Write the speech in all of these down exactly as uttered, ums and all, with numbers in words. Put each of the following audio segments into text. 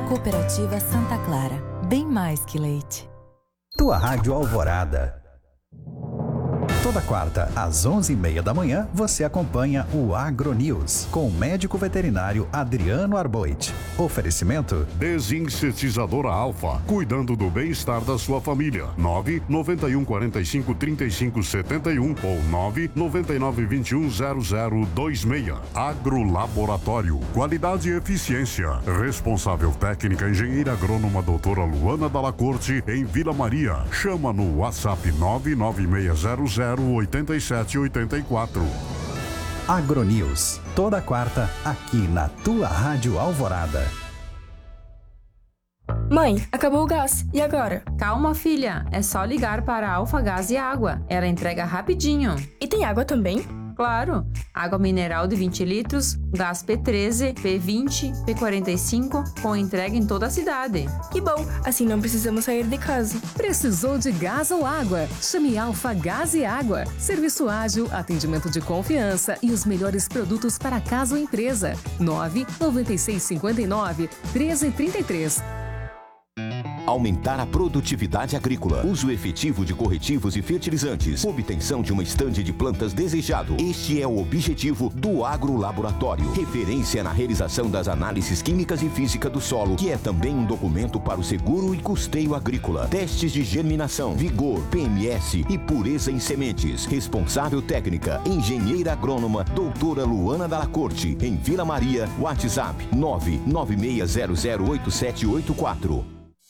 Cooperativa Santa Clara, bem mais que leite. Tua Rádio Alvorada. Toda quarta, às onze e meia da manhã, você acompanha o AgroNews, com o médico veterinário Adriano Arboit. Oferecimento Desinsetizadora Alfa, cuidando do bem-estar da sua família. nove nove um quatro cinco três cinco sete um ou nove nove nove dois um zero zero dois seis. Agrolaboratório, qualidade e eficiência. Responsável técnica, engenheira agrônoma doutora Luana Dalla Corte, em Vila Maria. Chama no WhatsApp nove nove seis zero zero oito sete oito quatro. AgroNews, toda quarta, aqui na tua Rádio Alvorada. Mãe, acabou o gás. E agora? Calma, filha. É só ligar para a Alfa Gás e Água. Ela entrega rapidinho. E tem água também? Claro. Água mineral de vinte litros, gás P treze, P vinte, P quarenta e cinco, com entrega em toda a cidade. Que bom, assim não precisamos sair de casa. Precisou de gás ou água? Chame Alfa Gás e Água. Serviço ágil, atendimento de confiança e os melhores produtos para casa ou empresa. nove nove seis cinco nove um três três três. Aumentar a produtividade agrícola, uso efetivo de corretivos e fertilizantes, obtenção de uma estande de plantas desejado. Este é o objetivo do Agrolaboratório, referência na realização das análises químicas e física do solo, que é também um documento para o seguro e custeio agrícola. Testes de germinação, vigor, P M S e pureza em sementes. Responsável técnica, engenheira agrônoma, doutora Luana Dalla Corte, em Vila Maria. WhatsApp nove nove seis zero zero oito sete oito quatro.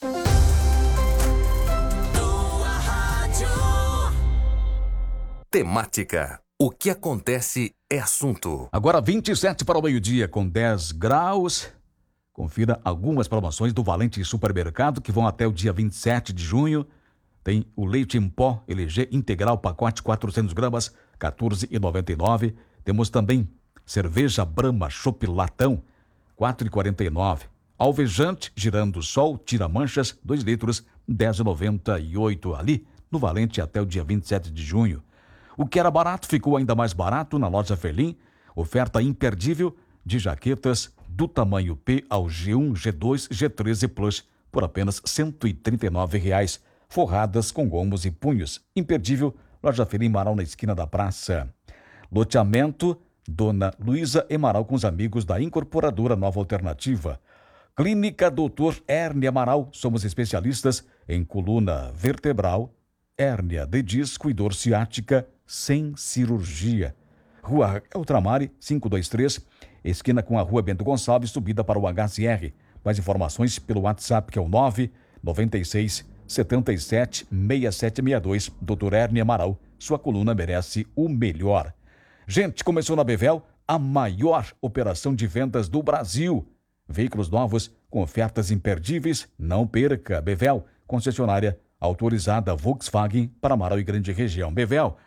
Temática. O que acontece é assunto. Agora vinte e sete para o meio-dia, com dez graus. Confira algumas promoções do Valente Supermercado, que vão até o dia vinte e sete de junho. Tem o leite em pó L G integral, pacote quatrocentas gramas, quatorze reais e noventa e nove centavos. Temos também cerveja Brahma Chopp Latão, quatro reais e quarenta e nove centavos. Alvejante Girando Sol Tira Manchas, dois litros, dez reais e noventa e oito centavos. Ali no Valente até o dia vinte e sete de junho. O que era barato ficou ainda mais barato na loja Felim. Oferta imperdível de jaquetas do tamanho P ao G um, G dois, G treze Plus por apenas cento e trinta e nove reais, forradas com gomos e punhos. Imperdível, loja Felim Marau na esquina da praça. Loteamento Dona Luísa Emaral com os amigos da Incorporadora Nova Alternativa. Clínica doutor Hérnia Amaral, somos especialistas em coluna vertebral, hérnia de disco e dor ciática sem cirurgia. Rua Ultramare, quinhentos e vinte e três, esquina com a Rua Bento Gonçalves, subida para o H C R. Mais informações pelo WhatsApp, que é o nove nove seis sete sete seis sete seis dois. doutor Hérnia Amaral, sua coluna merece o melhor. Gente, começou na Bevel a maior operação de vendas do Brasil. Veículos novos com ofertas imperdíveis, não perca. Bevel, concessionária autorizada Volkswagen para Amaral e Grande Região. Bevel,